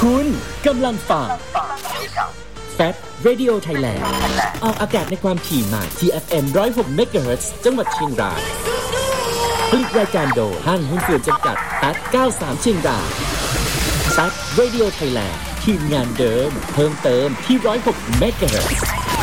คุณกำลังฟังแฟต Radio Thailand ออกอากาศในความถี่ใหม่ที่ FM 106 MHz จังหวัดเชียงรายผลิตรายการโดยห้างหุ้นส่วนจำกัดแฟต93 เชียงรายแฟต Radio Thailand ทีมงานเดิมเพิ่มเติมที่106 MHz